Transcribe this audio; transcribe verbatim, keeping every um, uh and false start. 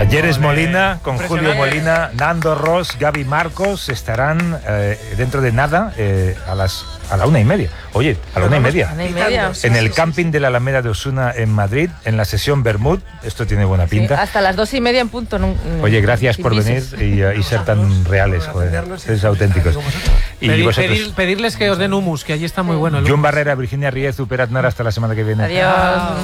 Talleres Molina, con Julio Molina, Nando Ross, Gaby Marcos estarán eh, dentro de nada eh, a las a la una y media. Oye, a la una y media. Una y media. En el camping de la Alameda de Osuna en Madrid, en la sesión Bermud. Esto tiene buena pinta. Sí, hasta las dos y media en punto. No, no, Oye, gracias por venir y, uh, y ser tan reales, joder. Sois auténticos. Y Pedir, vosotros. pedir, pedirles que os den humus, que allí está muy bueno. El John hummus. Barrera, Virginia Riez, Uperat Nara, hasta la semana que viene. Adiós.